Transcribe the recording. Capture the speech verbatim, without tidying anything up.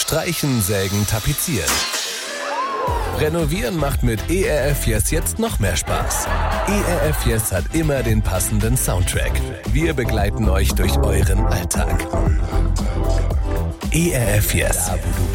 Streichen, Sägen, Tapezieren. Renovieren macht mit E R F Yes jetzt noch mehr Spaß. E R F Yes hat immer den passenden Soundtrack. Wir begleiten euch durch euren Alltag. E R F Yes,